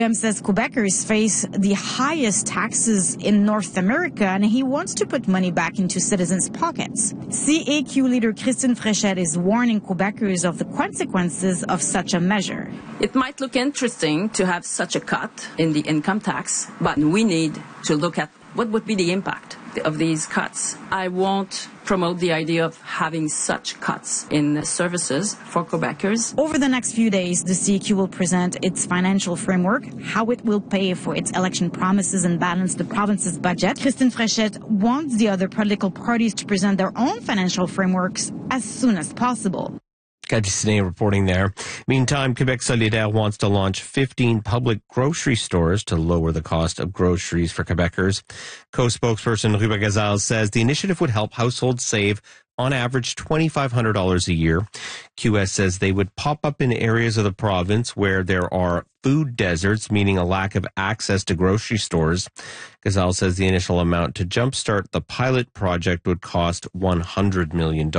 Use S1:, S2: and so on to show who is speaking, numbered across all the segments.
S1: says Quebecers face the highest taxes in North America, and he wants to put money back into citizens' pockets. CAQ leader Christine Fréchette is warning Quebecers of the consequences of such a measure.
S2: It might look interesting to have such a cut in the income tax, but we need to look at what would be the impact of these cuts. I won't promote the idea of having such cuts in services for Quebecers.
S1: Over the next few days, the CAQ will present its financial framework, how it will pay for its election promises and balance the province's budget. Christine Fréchette wants the other political parties to present their own financial frameworks as soon as possible.
S3: Cathy Sine reporting there. Meantime, Quebec Solidaire wants to launch 15 public grocery stores to lower the cost of groceries for Quebecers. Co-spokesperson Ruba Gazal says the initiative would help households save on average $2,500 a year. QS says they would pop up in areas of the province where there are food deserts, meaning a lack of access to grocery stores. Gazal says the initial amount to jumpstart the pilot project would cost $100 million.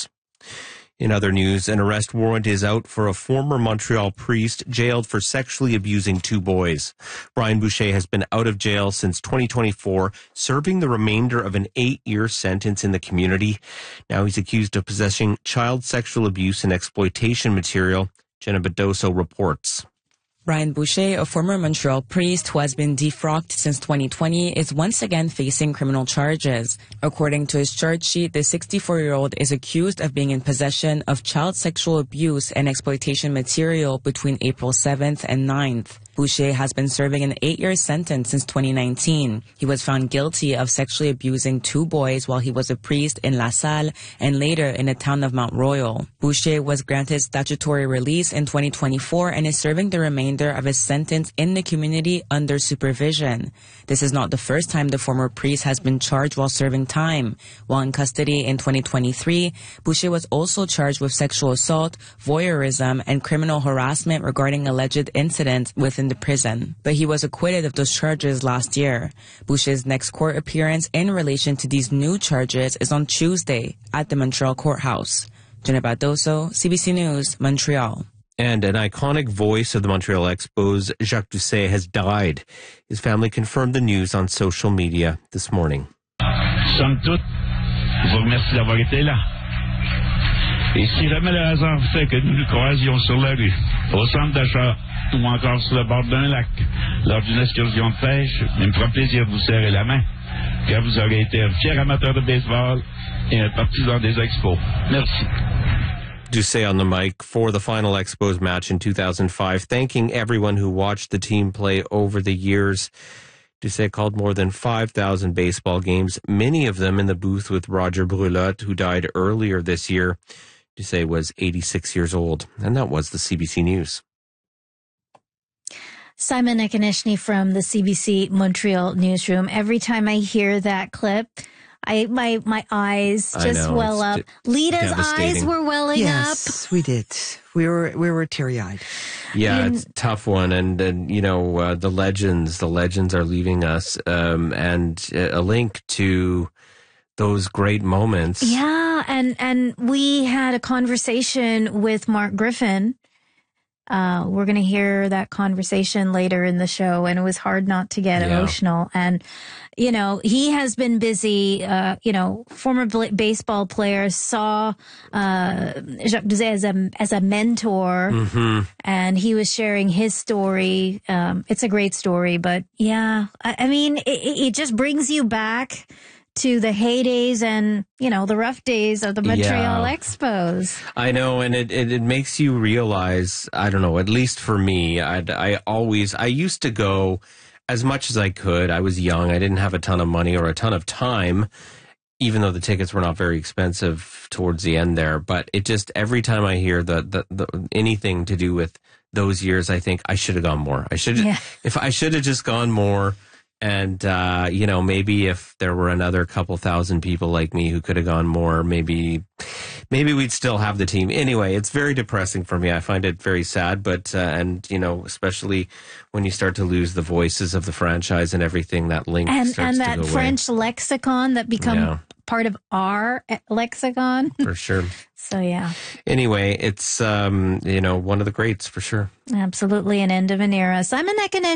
S3: In other news, an arrest warrant is out for a former Montreal priest jailed for sexually abusing 2 boys. Brian Boucher has been out of jail since 2024, serving the remainder of an 8-year sentence in the community. Now he's accused of possessing child sexual abuse and exploitation material. Jenna Bedoso reports.
S4: Brian Boucher, a former Montreal priest who has been defrocked since 2020, is once again facing criminal charges. According to his charge sheet, the 64-year-old is accused of being in possession of child sexual abuse and exploitation material between April 7th and 9th. Boucher has been serving an 8-year sentence since 2019. He was found guilty of sexually abusing 2 boys while he was a priest in La Salle and later in the town of Mount Royal. Boucher was granted statutory release in 2024 and is serving the remainder of his sentence in the community under supervision. This is not the first time the former priest has been charged while serving time. While in custody in 2023, Boucher was also charged with sexual assault, voyeurism, and criminal harassment regarding alleged incidents within the prison. But he was acquitted of those charges last year. Boucher's next court appearance in relation to these new charges is on Tuesday at the Montreal courthouse. Jenna Bedoso, CBC News, Montreal.
S3: And an iconic voice of the Montreal Expos, Jacques Doucet, has died. His family confirmed the news on social media this morning.
S5: Somme toute, je vous remercie d'avoir été là. Et si jamais le hasard fait que nous nous croisions sur la rue, au centre d'achat, ou encore sur le bord d'un lac, lors d'une excursion de pêche, il me fera plaisir de vous serrer la main, car vous aurez été un fier amateur de baseball et un partisan des Expos. Merci.
S3: Doucet on the mic for the final Expos match in 2005, thanking everyone who watched the team play over the years. Doucet called more than 5,000 baseball games, many of them in the booth with Roger Brulotte, who died earlier this year. Doucet was 86 years old, and that was the CBC News.
S6: Simon Ekanishny from the CBC Montreal newsroom. Every time I hear that clip, my eyes just well up. Lita's eyes were welling up.
S7: Yes, we did. We were teary-eyed.
S3: Yeah, it's a tough one. And you know, the legends are leaving us. And a link to those great moments.
S6: Yeah, and we had a conversation with Mark Griffin. We're going to hear that conversation later in the show, and it was hard not to get emotional. And, you know, he has been busy, former baseball player, saw Jacques Doucet as a mentor, and he was sharing his story. It's a great story, but yeah, I mean, it just brings you back to the heydays and, you know, the rough days of the Montreal Expos.
S3: I know, and it makes you realize, I don't know, at least for me, I used to go as much as I could. I was young. I didn't have a ton of money or a ton of time, even though the tickets were not very expensive towards the end there. But it just, every time I hear the anything to do with those years, I think I should have gone more. If I should have just gone more. And, maybe if there were another couple thousand people like me who could have gone more, maybe we'd still have the team. Anyway, it's very depressing for me. I find it very sad, but, especially when you start to lose the voices of the franchise and everything, that link starts to go away. And that
S6: French lexicon that become part of our lexicon.
S3: For sure.
S6: So, yeah.
S3: Anyway, it's, one of the greats for sure.
S6: Absolutely an end of an era. Simon Ekanishny.